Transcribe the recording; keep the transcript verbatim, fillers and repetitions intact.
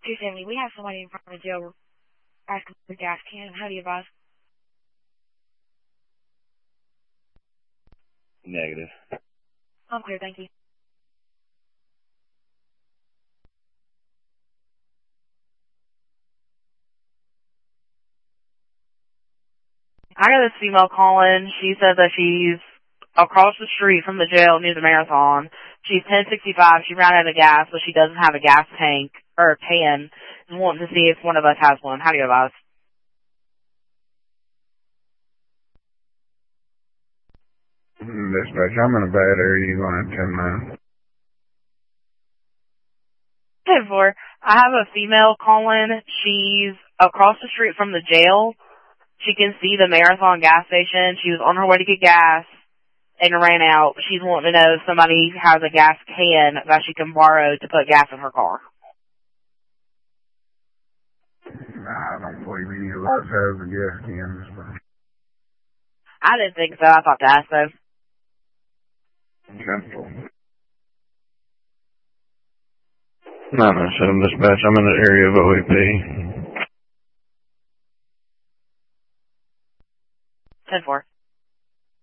two seventy, we have somebody in front of the jail asking for a gas can. How do you advise? Negative. I'm clear, thank you. I got this female calling. She said that she's across the street from the jail near the Marathon. She's ten sixty-five. She ran out of gas, but she doesn't have a gas tank or a can. And wanting to see if one of us has one. How do you advise? Dispatch, I'm in a bad area. You're going to ten miles. Hey, four. I have a female calling. She's across the street from the jail. She can see the Marathon gas station. She was on her way to get gas and ran out. She's wanting to know if somebody has a gas can that she can borrow to put gas in her car. Nah, I don't believe any of us has a gas cans. But... I didn't think so. I thought to ask though. Central. nine nine seven dispatch. I'm in the area of O A P. ten four.